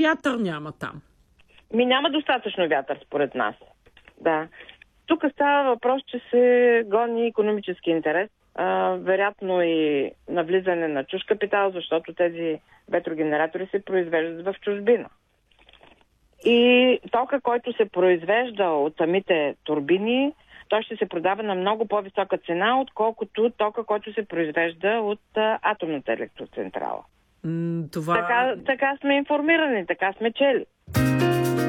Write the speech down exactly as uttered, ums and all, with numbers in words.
вятър няма там. Ми няма достатъчно вятър, според нас. Да. Тук става въпрос, че се гони икономически интерес. А, вероятно и навлизане на чужд капитал, защото тези ветрогенератори се произвеждат в чужбина. И тока, който се произвежда от самите турбини, той ще се продава на много по-висока цена, отколкото тока, който се произвежда от а, атомната електроцентрала. М, това... Така, така сме информирани, така сме чели.